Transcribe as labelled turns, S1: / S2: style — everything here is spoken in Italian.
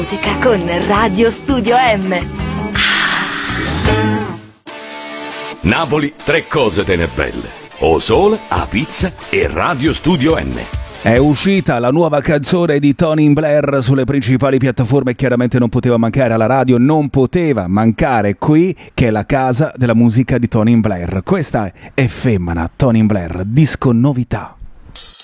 S1: Musica con Radio Studio M.
S2: Napoli, tre cose te ne belle: o sole, a pizza e Radio Studio M.
S3: È uscita la nuova canzone di Tony Blair sulle principali piattaforme e chiaramente non poteva mancare alla radio, non poteva mancare qui, che è la casa della musica di Tony Blair. Questa è Femmina, Tony Blair, disco novità.